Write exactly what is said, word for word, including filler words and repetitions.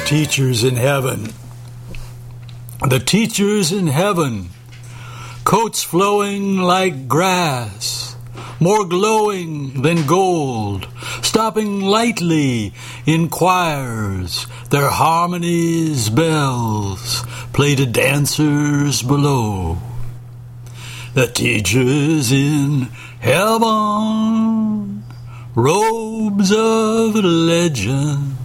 teachers in heaven. The teachers in heaven, coats flowing like grass, more glowing than gold, stopping lightly in choirs, their harmonies bells play to dancers below. The teachers in heaven, robes of legend,